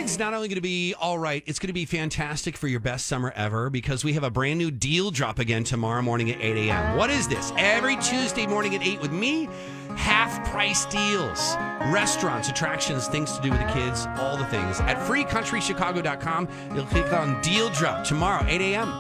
weekend's not only going to be all right, it's going to be fantastic for your best summer ever because we have a brand new deal drop again tomorrow morning at 8 a.m. What is this? Every Tuesday morning at 8 with me, half-price deals. Restaurants, attractions, things to do with the kids, all the things. At freecountrychicago.com, you'll click on Deal Drop tomorrow, 8 a.m.